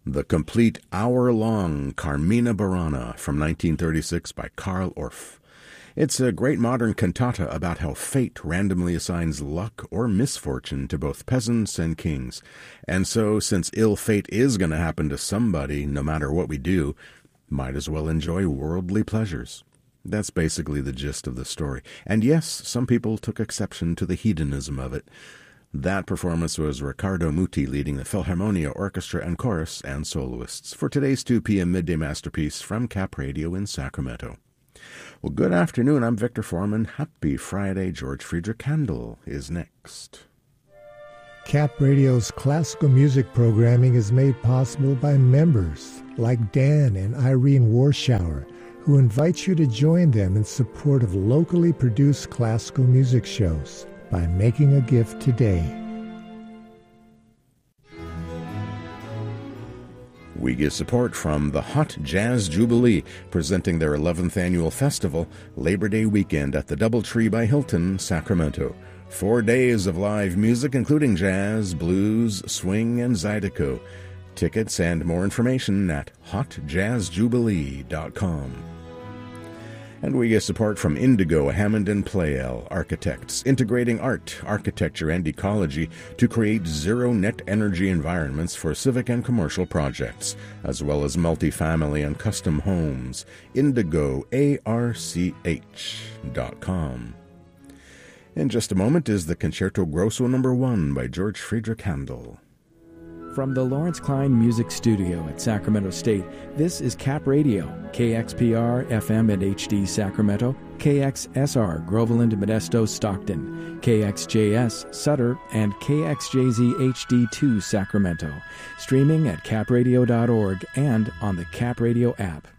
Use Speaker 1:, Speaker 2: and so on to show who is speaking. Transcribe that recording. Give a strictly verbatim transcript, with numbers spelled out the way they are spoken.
Speaker 1: The complete hour-long Carmina Burana from nineteen thirty-six by Carl Orff. It's a great modern cantata about how fate randomly assigns luck or misfortune to both peasants and kings. And so, since ill fate is going to happen to somebody, no matter what we do, might as well enjoy worldly pleasures. That's basically the gist of the story. And yes, some people took exception to the hedonism of it. That performance was Riccardo Muti leading the Philharmonia Orchestra and Chorus and soloists for today's two p.m. midday masterpiece from Cap Radio in Sacramento. Well, good afternoon. I'm Victor Foreman. Happy Friday. George Friedrich Handel is next.
Speaker 2: Cap Radio's classical music programming is made possible by members like Dan and Irene Warschauer, who invite you to join them in support of locally produced classical music shows by making a gift today.
Speaker 1: We get support from the Hot Jazz Jubilee, presenting their eleventh annual festival, Labor Day weekend at the Doubletree by Hilton, Sacramento. Four days of live music, including jazz, blues, swing, and zydeco. Tickets and more information at hot jazz jubilee dot com. And we get support from Indigo, Hammond and Pleyel architects, integrating art, architecture, and ecology to create zero-net energy environments for civic and commercial projects, as well as multifamily and custom homes. indigo arch dot com. In just a moment is the Concerto Grosso Number One by George Friedrich Handel.
Speaker 3: From the Lawrence Klein Music Studio at Sacramento State, this is Cap Radio, K X P R, F M and H D Sacramento, K X S R, Groveland, Modesto, Stockton, K X J S, Sutter, and K X J Z H D two Sacramento. Streaming at cap radio dot org and on the Cap Radio app.